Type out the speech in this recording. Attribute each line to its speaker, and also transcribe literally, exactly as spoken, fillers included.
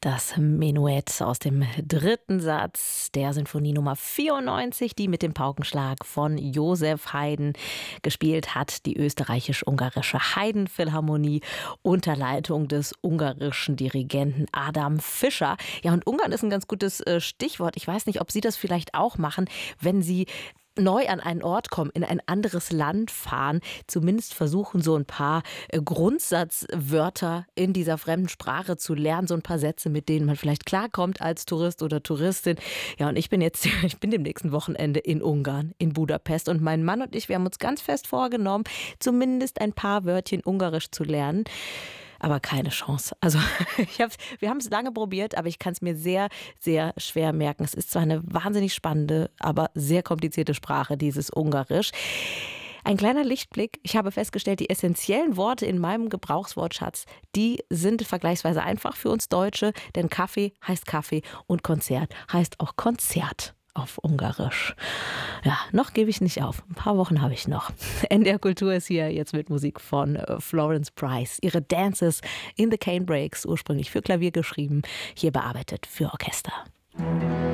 Speaker 1: Das Menuett aus dem dritten Satz der Sinfonie Nummer vierundneunzig, die mit dem Paukenschlag von Josef Haydn gespielt hat. Die österreichisch-ungarische Haydn-Philharmonie unter Leitung des ungarischen Dirigenten Adam Fischer. Ja, und Ungarn ist ein ganz gutes äh, Stichwort. Ich weiß nicht, ob Sie das vielleicht auch machen, wenn Sie neu an einen Ort kommen, in ein anderes Land fahren, zumindest versuchen, so ein paar äh, Grundsatzwörter in dieser fremden Sprache zu lernen, so ein paar Sätze, mit denen man vielleicht klarkommt als Tourist oder Touristin. Ja, und ich bin jetzt, ich bin dem nächsten Wochenende in Ungarn, in Budapest, und mein Mann und ich, wir haben uns ganz fest vorgenommen, zumindest ein paar Wörtchen Ungarisch zu lernen. Aber keine Chance. Also ich hab's, wir haben es lange probiert, aber ich kann es mir sehr, sehr schwer merken. Es ist zwar eine wahnsinnig spannende, aber sehr komplizierte Sprache, dieses Ungarisch. Ein kleiner Lichtblick. Ich habe festgestellt, die essentiellen Worte in meinem Gebrauchswortschatz, die sind vergleichsweise einfach für uns Deutsche, denn Kaffee heißt Kaffee und Konzert heißt auch Konzert auf Ungarisch. Ja, noch gebe ich nicht auf. Ein paar Wochen habe ich noch. N D R Kultur ist hier jetzt mit Musik von Florence Price. Ihre Dances in the Cane Breaks, ursprünglich für Klavier geschrieben, hier bearbeitet für Orchester.